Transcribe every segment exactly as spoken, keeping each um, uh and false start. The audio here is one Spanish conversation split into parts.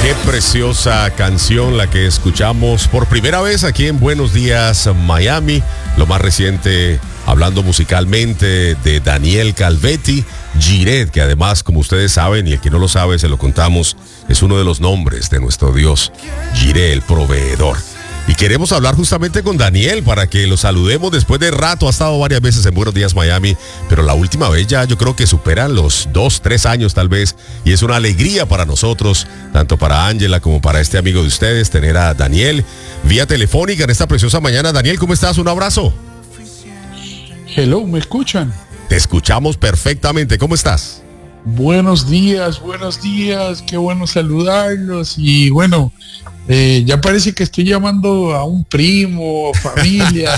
Qué preciosa canción la que escuchamos por primera vez aquí en Buenos Días Miami. Lo más reciente, hablando musicalmente, de Daniel Calvetti, Jireh, que además, como ustedes saben, y el que no lo sabe, se lo contamos, es uno de los nombres de nuestro Dios, Jireh, el proveedor. Y queremos hablar justamente con Daniel para que lo saludemos después de rato. Ha estado varias veces en Buenos Días Miami, pero la última vez ya yo creo que superan los dos, tres años tal vez. Y es una alegría para nosotros, tanto para Ángela como para este amigo de ustedes, tener a Daniel vía telefónica en esta preciosa mañana. Daniel, ¿cómo estás? Un abrazo. Hello, ¿me escuchan? Te escuchamos perfectamente. ¿Cómo estás? Buenos días, buenos días. Qué bueno saludarlos. Y bueno, eh, ya parece que estoy llamando a un primo, familia.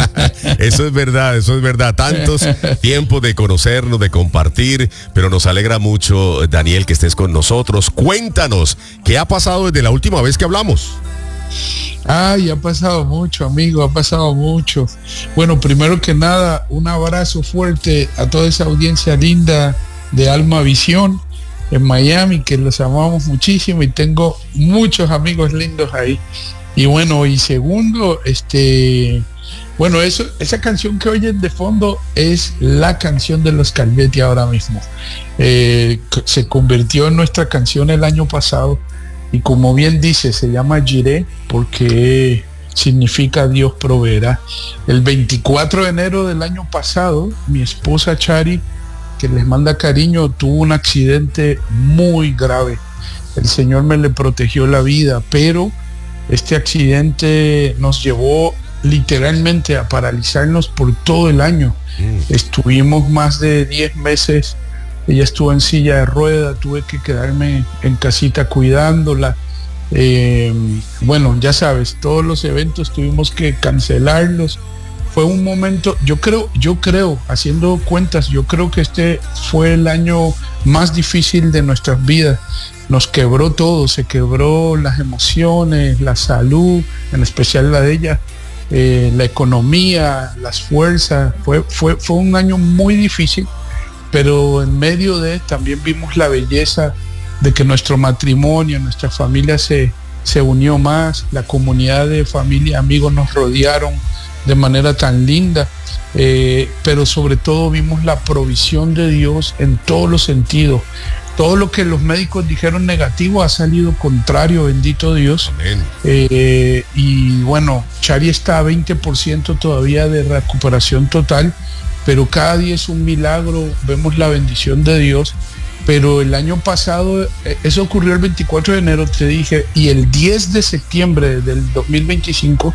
Eso es verdad, eso es verdad. Tantos tiempos de conocernos, de compartir, pero nos alegra mucho, Daniel, que estés con nosotros. Cuéntanos, ¿qué ha pasado desde la última vez que hablamos? Ay, ha pasado mucho, amigo, ha pasado mucho. Bueno, primero que nada, un abrazo fuerte a toda esa audiencia linda de Alma Visión en Miami, que los amamos muchísimo y tengo muchos amigos lindos ahí. Y bueno, y segundo, este, bueno, eso, esa canción que oyen de fondo es la canción de los Calvetti ahora mismo. Eh, se convirtió en nuestra canción el año pasado y como bien dice, se llama Jireh porque significa Dios proveerá. El veinticuatro de enero del año pasado, mi esposa Chari, que les manda cariño, tuvo un accidente muy grave. El Señor me le protegió la vida, pero este accidente nos llevó literalmente a paralizarnos por todo el año. Mm. Estuvimos más de diez meses, ella estuvo en silla de ruedas, tuve que quedarme en casita cuidándola. Eh, bueno, ya sabes, todos los eventos tuvimos que cancelarlos. Fue un momento, yo creo, yo creo, haciendo cuentas, yo creo que este fue el año más difícil de nuestras vidas. Nos quebró todo, se quebró las emociones, la salud, en especial la de ella, eh, la economía, las fuerzas. Fue, fue, fue un año muy difícil, pero en medio de también vimos la belleza de que nuestro matrimonio, nuestra familia se, se unió más, la comunidad de familia, amigos nos rodearon de manera tan linda, eh, pero sobre todo vimos la provisión de Dios en todos los sentidos. Todo lo que los médicos dijeron negativo ha salido contrario, bendito Dios. Amén. Eh, y bueno, Chari está a veinte por ciento todavía de recuperación total, pero cada día es un milagro, vemos la bendición de Dios. Pero el año pasado, eso ocurrió el veinticuatro de enero, te dije, y el diez de septiembre del dos mil veinticinco,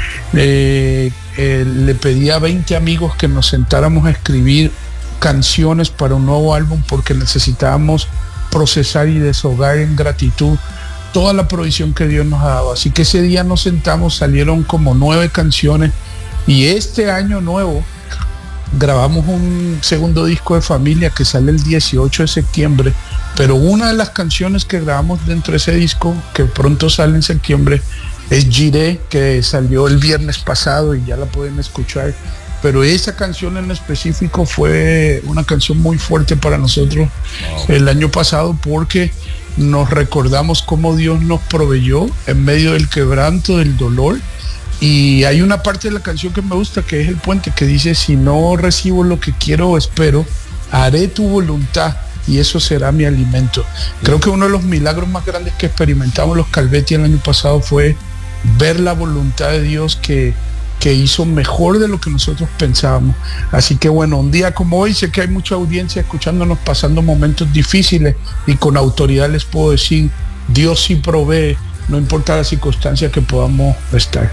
eh, eh, le pedí a veinte amigos que nos sentáramos a escribir canciones para un nuevo álbum porque necesitábamos procesar y deshogar en gratitud toda la provisión que Dios nos ha dado. Así que ese día nos sentamos, salieron como nueve canciones y este año nuevo grabamos un segundo disco de familia que sale el dieciocho de septiembre, pero una de las canciones que grabamos dentro de ese disco, que pronto sale en septiembre, es Jireh, que salió el viernes pasado y ya la pueden escuchar. Pero esa canción en específico fue una canción muy fuerte para nosotros wow. el año pasado porque nos recordamos cómo Dios nos proveyó en medio del quebranto, del dolor. Y hay una parte de la canción que me gusta, que es el puente, que dice: si no recibo lo que quiero o espero, haré tu voluntad y eso será mi alimento. Creo que uno de los milagros más grandes que experimentamos los Calvetti el año pasado fue ver la voluntad de Dios que, que hizo mejor de lo que nosotros pensábamos. Así que bueno, un día como hoy, sé que hay mucha audiencia escuchándonos pasando momentos difíciles y con autoridad les puedo decir, Dios sí provee, no importa la circunstancia que podamos estar.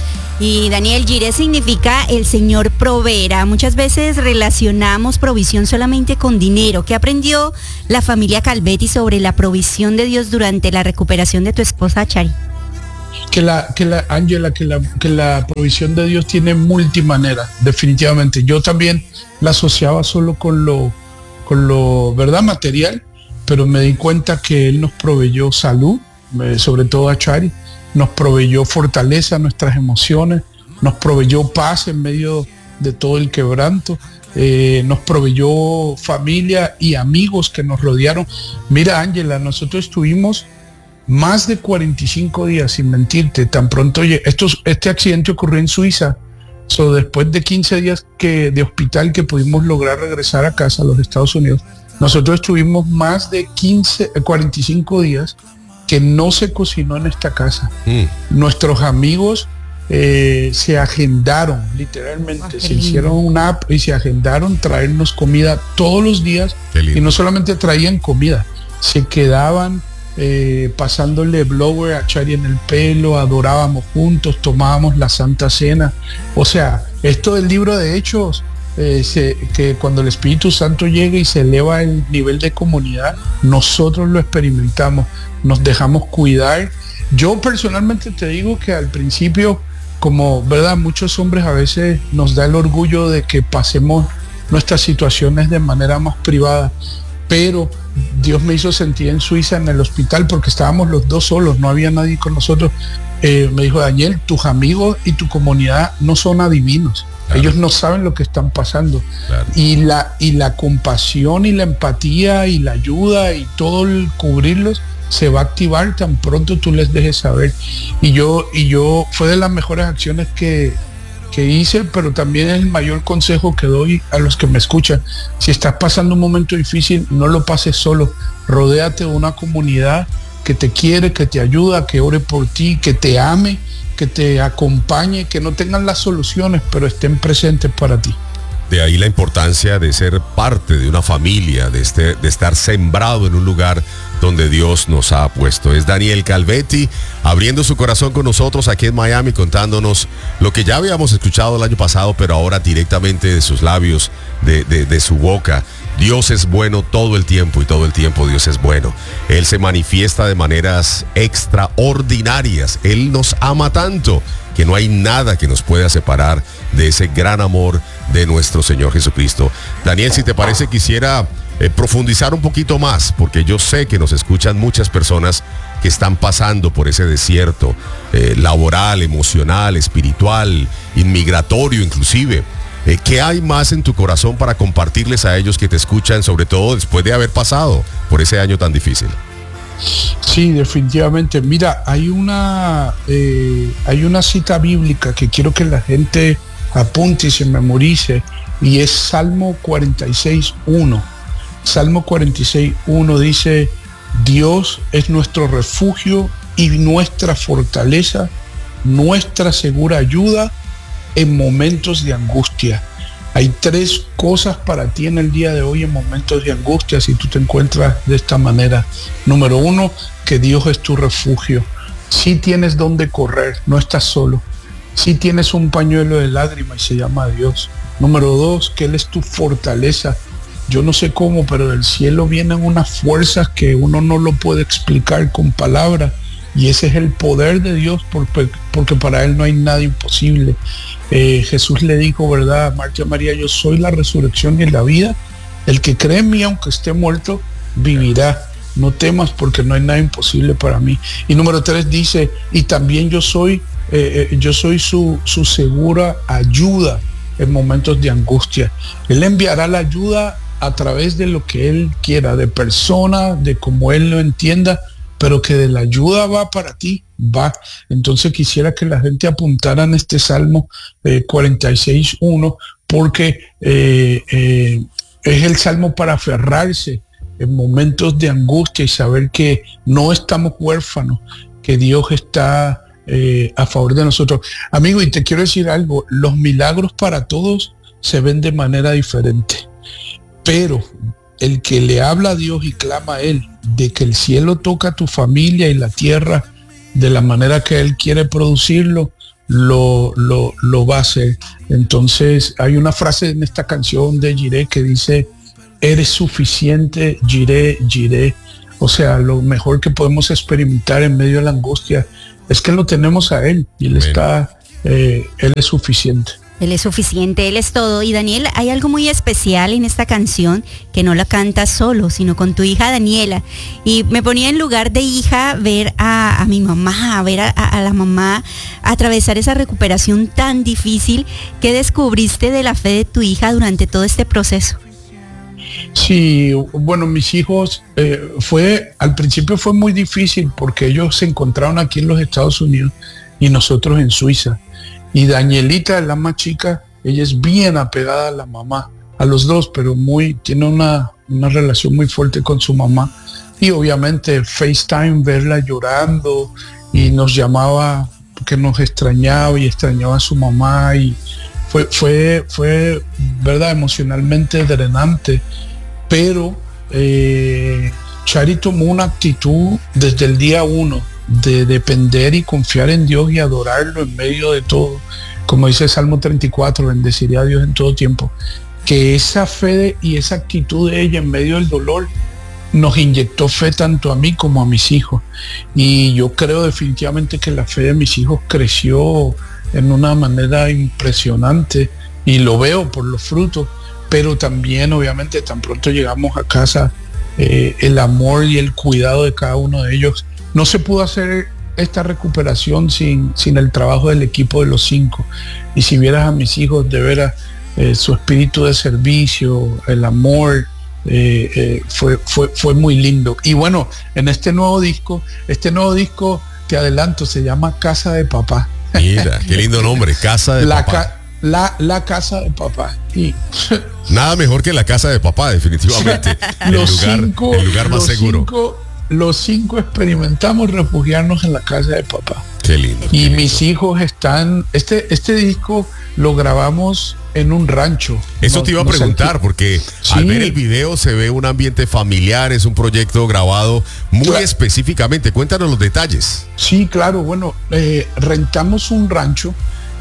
Y Daniel, Jireh significa el Señor proveerá. Muchas veces relacionamos provisión solamente con dinero. ¿Qué aprendió la familia Calvetti sobre la provisión de Dios durante la recuperación de tu esposa Chari? Que la, que la, Ángela, que la, que la provisión de Dios tiene multimanera, definitivamente. Yo también la asociaba solo con lo, con lo, ¿verdad?, material, pero me di cuenta que Él nos proveyó salud, eh, sobre todo a Chari. Nos proveyó fortaleza a nuestras emociones, nos proveyó paz en medio de todo el quebranto, eh, nos proveyó familia y amigos que nos rodearon. Mira, Ángela, nosotros estuvimos más de cuarenta y cinco días, sin mentirte, tan pronto, esto, este accidente ocurrió en Suiza, so, después de quince días que, de hospital que pudimos lograr regresar a casa a los Estados Unidos, nosotros estuvimos más de quince, cuarenta y cinco días que no se cocinó en esta casa. Mm. Nuestros amigos eh, se agendaron, literalmente, oh, se hicieron una app y se agendaron traernos comida todos los días, y no solamente traían comida, se quedaban Eh, pasándole blower a Chari en el pelo, adorábamos juntos, tomábamos la Santa Cena. O sea, esto del libro de Hechos, eh, se, que cuando el Espíritu Santo llega y se eleva el nivel de comunidad, nosotros lo experimentamos, nos dejamos cuidar. Yo personalmente te digo que al principio, como verdad, muchos hombres a veces nos da el orgullo de que pasemos nuestras situaciones de manera más privada, pero Dios me hizo sentir en Suiza, en el hospital, porque estábamos los dos solos, no había nadie con nosotros. Eh, me dijo: Daniel, tus amigos y tu comunidad no son adivinos. Claro. Ellos no saben lo que están pasando. Claro. Y la, y la compasión y la empatía y la ayuda y todo el cubrirlos se va a activar tan pronto tú les dejes saber. Y yo, y yo fue de las mejores acciones que, que hice, pero también es el mayor consejo que doy a los que me escuchan. Si estás pasando un momento difícil, no lo pases solo. Rodéate de una comunidad que te quiere, que te ayuda, que ore por ti, que te ame, que te acompañe, que no tengan las soluciones, pero estén presentes para ti. De ahí la importancia de ser parte de una familia, de, este, de estar sembrado en un lugar donde Dios nos ha puesto. Es Daniel Calvetti abriendo su corazón con nosotros aquí en Miami, contándonos lo que ya habíamos escuchado el año pasado, pero ahora directamente de sus labios, de, de, de su boca. Dios es bueno todo el tiempo, y todo el tiempo Dios es bueno. Él se manifiesta de maneras extraordinarias. Él nos ama tanto que no hay nada que nos pueda separar de ese gran amor de nuestro Señor Jesucristo. Daniel, si te parece, quisiera eh, profundizar un poquito más, porque yo sé que nos escuchan muchas personas que están pasando por ese desierto eh, laboral, emocional, espiritual, inmigratorio inclusive. Eh, ¿Qué hay más en tu corazón para compartirles a ellos que te escuchan, sobre todo después de haber pasado por ese año tan difícil? Sí, definitivamente. Mira, hay una eh, hay una cita bíblica que quiero que la gente apunte y se memorice, y es Salmo cuarenta y seis uno. Salmo cuarenta y seis uno dice: Dios es nuestro refugio y nuestra fortaleza, nuestra segura ayuda en momentos de angustia. Hay tres cosas para ti en el día de hoy en momentos de angustia si tú te encuentras de esta manera. Número uno, que Dios es tu refugio. Si tienes donde correr, no estás solo. Si tienes un pañuelo de lágrimas y se llama Dios. Número dos, que Él es tu fortaleza. Yo no sé cómo, pero del cielo vienen unas fuerzas que uno no lo puede explicar con palabras. Y ese es el poder de Dios, porque, porque para Él no hay nada imposible. Eh, Jesús le dijo, ¿verdad?, a Marta y a María: yo soy la resurrección y la vida. El que cree en mí, aunque esté muerto, vivirá. No temas, porque no hay nada imposible para mí. Y número tres dice: y también yo soy, eh, eh, yo soy su, su segura ayuda en momentos de angustia. Él enviará la ayuda a través de lo que Él quiera, de persona, de como Él lo entienda, pero que de la ayuda va para ti, va. Entonces quisiera que la gente apuntara en este Salmo eh, cuarenta y seis uno, porque eh, eh, es el Salmo para aferrarse en momentos de angustia y saber que no estamos huérfanos, que Dios está eh, a favor de nosotros. Amigo, y te quiero decir algo: los milagros para todos se ven de manera diferente, pero el que le habla a Dios y clama a Él de que el cielo toca a tu familia y la tierra de la manera que Él quiere producirlo, lo, lo, lo va a hacer. Entonces hay una frase en esta canción de Jiré que dice: eres suficiente, Jiré, Jiré. O sea, lo mejor que podemos experimentar en medio de la angustia es que lo tenemos a Él, y Él está, eh, Él es suficiente. Él es suficiente, Él es todo. Y Daniel, hay algo muy especial en esta canción, que no la cantas solo, sino con tu hija Daniela. Y me ponía en lugar de hija ver a, a mi mamá, a ver a, a la mamá atravesar esa recuperación tan difícil. ¿Qué descubriste de la fe de tu hija durante todo este proceso? Sí, bueno, mis hijos, eh, fue, al principio fue muy difícil porque ellos se encontraron aquí en los Estados Unidos y nosotros en Suiza. Y Danielita, la más chica, ella es bien apegada a la mamá, a los dos, pero muy, tiene una, una relación muy fuerte con su mamá. Y obviamente FaceTime, verla llorando, y nos llamaba porque nos extrañaba y extrañaba a su mamá, y fue, fue, fue verdad, emocionalmente drenante. Pero eh, Chari tomó una actitud desde el día uno de depender y confiar en Dios y adorarlo en medio de todo. Como dice Salmo treinta y cuatro, bendeciré a Dios en todo tiempo. Que esa fe de, y esa actitud de ella en medio del dolor nos inyectó fe tanto a mí como a mis hijos. Y yo creo definitivamente que la fe de mis hijos creció en una manera impresionante, y lo veo por los frutos. Pero también, obviamente, tan pronto llegamos a casa, eh, el amor y el cuidado de cada uno de ellos. No se pudo hacer esta recuperación sin, sin el trabajo del equipo de los cinco. Y si vieras a mis hijos, de veras, eh, su espíritu de servicio, el amor, eh, eh, fue, fue, fue muy lindo. Y bueno, en este nuevo disco, este nuevo disco, te adelanto, se llama Casa de Papá. Mira, qué lindo nombre, Casa de la Papá. Ca- La, la casa de papá. Y nada mejor que la casa de papá, definitivamente. el, los lugar, cinco, el lugar más los seguro. Cinco, los cinco experimentamos refugiarnos en la casa de papá. Qué lindo. Y qué lindo. mis hijos están, este, este disco lo grabamos en un rancho. Eso Nos- te iba a nos preguntar, alqui- porque Sí. al ver el video se ve un ambiente familiar, es un proyecto grabado muy Claro. específicamente. Cuéntanos los detalles. Sí, claro, bueno, eh, rentamos un rancho,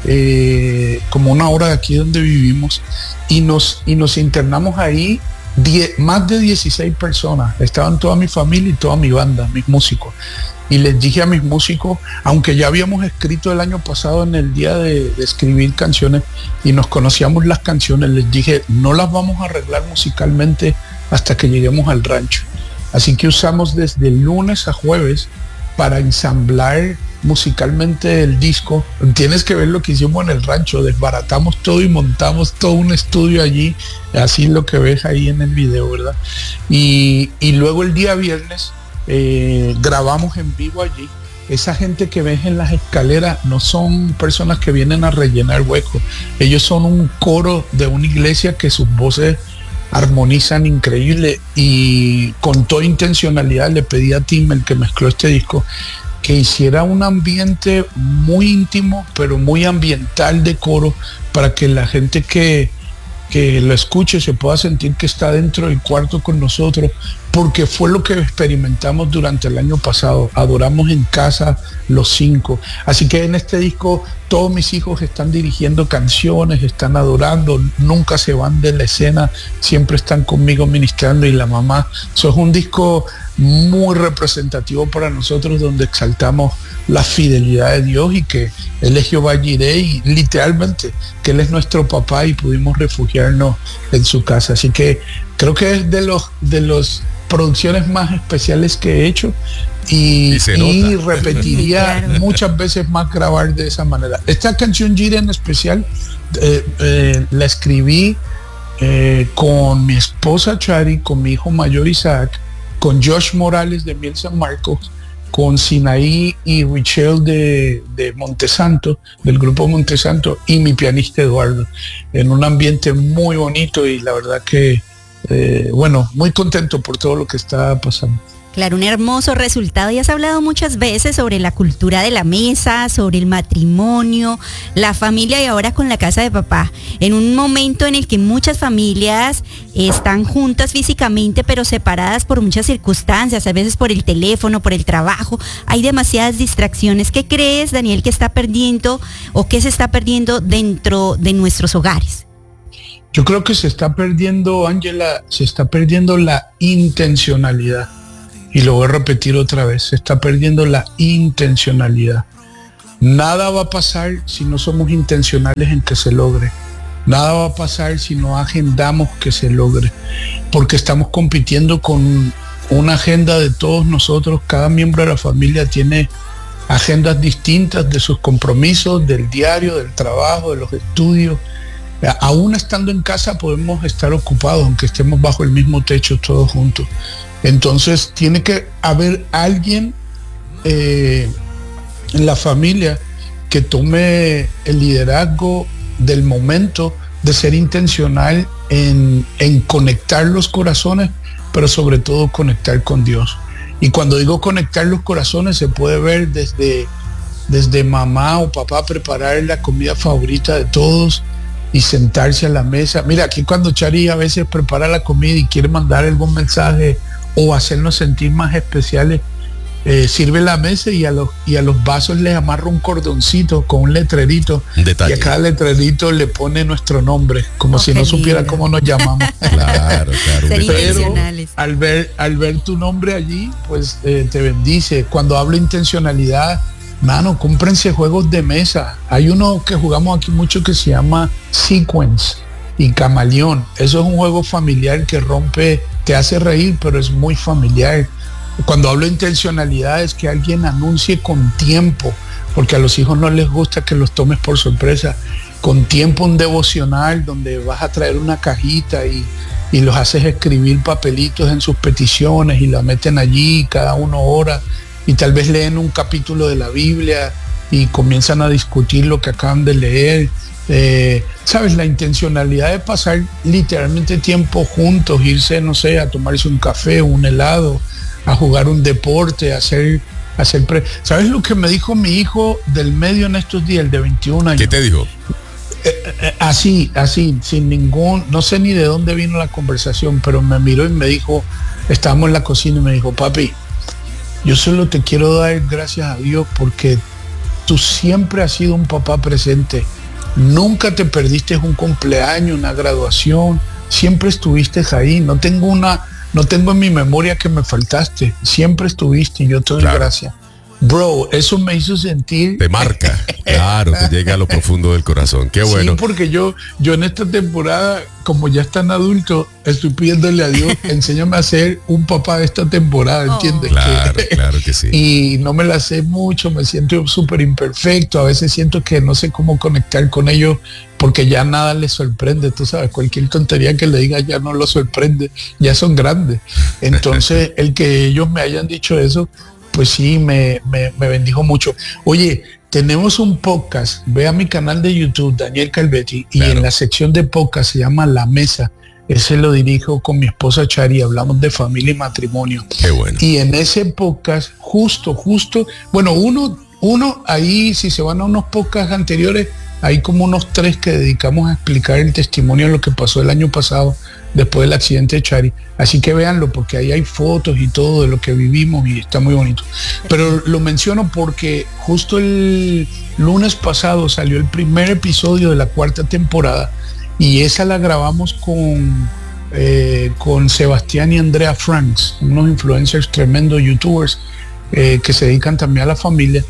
eh, como una hora de aquí donde vivimos, y nos, y nos internamos ahí, die- más de dieciséis personas. Estaban toda mi familia y toda mi banda, mis músicos. Y les dije a mis músicos, aunque ya habíamos escrito el año pasado en el día de, de escribir canciones y nos conocíamos las canciones, les dije, no las vamos a arreglar musicalmente hasta que lleguemos al rancho. Así que usamos desde lunes a jueves para ensamblar musicalmente el disco. Tienes que ver lo que hicimos en el rancho, desbaratamos todo y montamos todo un estudio allí, así lo que ves ahí en el video, ¿verdad? Y, y luego el día viernes eh, grabamos en vivo allí. Esa gente que ves en las escaleras no son personas que vienen a rellenar huecos, ellos son un coro de una iglesia que sus voces armonizan increíble, y con toda intencionalidad le pedí a Tim, el que mezcló este disco, que hiciera un ambiente muy íntimo, pero muy ambiental de coro, para que la gente que, que lo escuche se pueda sentir que está dentro del cuarto con nosotros, porque fue lo que experimentamos durante el año pasado. Adoramos en casa los cinco. Así que en este disco todos mis hijos están dirigiendo canciones, están adorando, nunca se van de la escena, siempre están conmigo ministrando, y la mamá. Eso es un disco muy representativo para nosotros, donde exaltamos la fidelidad de Dios y que Él es Jehová Jireh, y literalmente que Él es nuestro papá, y pudimos refugiarnos en su casa. Así que creo que es de los de los producciones más especiales que he hecho, y, Y se y nota. repetiría Claro. muchas veces más grabar de esa manera. Esta canción Jireh en especial, eh, eh, la escribí eh, con mi esposa Chari, con mi hijo mayor Isaac, con Josh Morales de Miel San Marcos, con Sinaí y Richelle de, de Montesanto, del grupo Montesanto, y mi pianista Eduardo, en un ambiente muy bonito, y la verdad que Eh, bueno, muy contento por todo lo que está pasando. Claro, un hermoso resultado. Y has hablado muchas veces sobre la cultura de la mesa, sobre el matrimonio, la familia, y ahora con la casa de papá. En un momento en el que muchas familias están juntas físicamente, pero separadas por muchas circunstancias, a veces por el teléfono, por el trabajo. Hay demasiadas distracciones. ¿Qué crees, Daniel, que está perdiendo o qué se está perdiendo dentro de nuestros hogares? Yo creo que se está perdiendo, Ángela, se está perdiendo la intencionalidad. Y lo voy a repetir otra vez, se está perdiendo la intencionalidad. Nada va a pasar si no somos intencionales en que se logre. Nada va a pasar si no agendamos que se logre. Porque estamos compitiendo con una agenda de todos nosotros. Cada miembro de la familia tiene agendas distintas de sus compromisos, del diario, del trabajo, de los estudios. Aún estando en casa podemos estar ocupados, aunque estemos bajo el mismo techo todos juntos. Entonces tiene que haber alguien eh, en la familia que tome el liderazgo del momento de ser intencional en, en conectar los corazones, pero sobre todo conectar con Dios. Y cuando digo conectar los corazones, se puede ver desde, desde mamá o papá preparar la comida favorita de todos y sentarse a la mesa. Mira, aquí cuando Chari a veces prepara la comida y quiere mandar algún mensaje o hacernos sentir más especiales, eh, sirve la mesa y a los y a los vasos les amarra un cordoncito con un letrerito. Detalle. Y a cada letrerito le pone nuestro nombre, como oh, si no supiera lindo. Cómo nos llamamos. Claro, claro. Pero al ver, al ver tu nombre allí, pues eh, te bendice. Cuando hablo de intencionalidad, mano, cómprense juegos de mesa. Hay uno que jugamos aquí mucho que se llama Sequence y Camaleón. Eso es un juego familiar que rompe, te hace reír, pero es muy familiar. Cuando hablo de intencionalidad es que alguien anuncie con tiempo, porque a los hijos no les gusta que los tomes por sorpresa. Con tiempo un devocional donde vas a traer una cajita y, y los haces escribir papelitos en sus peticiones y la meten allí, cada uno ora, y tal vez leen un capítulo de la Biblia y comienzan a discutir lo que acaban de leer. Eh, sabes, la intencionalidad de pasar literalmente tiempo juntos, irse, no sé, a tomarse un café, un helado, a jugar un deporte, a hacer, a hacer pre... ¿Sabes lo que me dijo mi hijo del medio en estos días, el de veintiún años? ¿Qué te dijo? Eh, eh, así, así, sin ningún, no sé ni de dónde vino la conversación, pero me miró y me dijo, estábamos en la cocina y me dijo, papi, yo solo te quiero dar gracias a Dios porque tú siempre has sido un papá presente. Nunca te perdiste un cumpleaños, una graduación, siempre estuviste ahí. No tengo una, no tengo en mi memoria que me faltaste. Siempre estuviste y yo te doy claro. gracias. Bro, eso me hizo sentir. Te marca, claro, te llega a lo profundo del corazón. Qué bueno. Sí, porque yo, yo en esta temporada, como ya están adultos, estoy pidiéndole a Dios, enséñame a ser un papá de esta temporada, ¿entiendes? Oh. Claro, claro que sí. Y no me la sé mucho, me siento súper imperfecto, a veces siento que no sé cómo conectar con ellos porque ya nada les sorprende, tú sabes, cualquier tontería que le diga ya no los sorprende, ya son grandes. Entonces, el que ellos me hayan dicho eso, pues sí, me, me, me bendijo mucho. Oye, tenemos un podcast, ve a mi canal de YouTube, Daniel Calvetti, y claro. en la sección de podcast se llama La Mesa. Ese lo dirijo con mi esposa Chari, hablamos de familia y matrimonio. Qué bueno. Y en ese podcast, justo, justo, bueno, uno, uno ahí, si se van a unos podcasts anteriores, hay como unos tres que dedicamos a explicar el testimonio de lo que pasó el año pasado después del accidente de Chari. Así que véanlo, porque ahí hay fotos y todo de lo que vivimos y está muy bonito. Pero lo menciono porque justo el lunes pasado salió el primer episodio de la cuarta temporada y esa la grabamos con, eh, con Sebastián y Andrea Franks, unos influencers tremendos, youtubers, eh, que se dedican también a la familia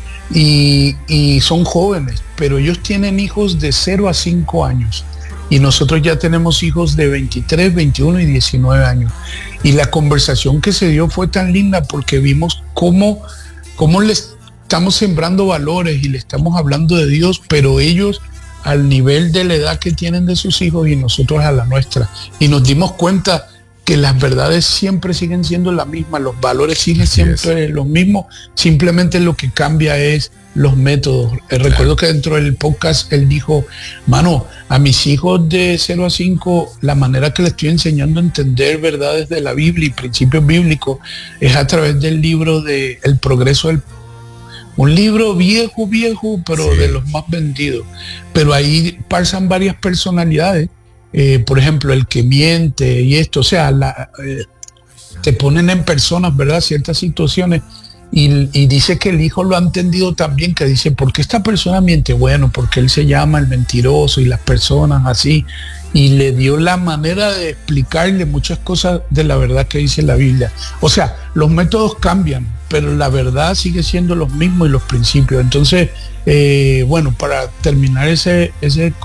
y, y son jóvenes, pero ellos tienen hijos de cero a cinco años. Y nosotros ya tenemos hijos de veintitrés, veintiuno y diecinueve años. Y la conversación que se dio fue tan linda porque vimos cómo, cómo les estamos sembrando valores y le estamos hablando de Dios, pero ellos al nivel de la edad que tienen de sus hijos y nosotros a la nuestra. Y nos dimos cuenta que las verdades siempre siguen siendo las mismas, los valores siguen Así siempre es. los mismos, simplemente lo que cambia es los métodos. Eh, claro. Recuerdo que dentro del podcast él dijo, mano, a mis hijos de cero a cinco, la manera que les estoy enseñando a entender verdades de la Biblia y principios bíblicos es a través del libro de El Progreso del... Un libro viejo, viejo, pero sí. de los más vendidos. Pero ahí pasan varias personalidades. Eh, por ejemplo, el que miente y esto, o sea, la, eh, te ponen en personas, ¿verdad? Ciertas situaciones y, y dice que el hijo lo ha entendido también, que dice, ¿por qué esta persona miente? Bueno, porque él se llama el mentiroso y las personas así, y le dio la manera de explicarle muchas cosas de la verdad que dice la Biblia. O sea, los métodos cambian, pero la verdad sigue siendo los mismos y los principios. Entonces, eh, bueno, para terminar ese, ese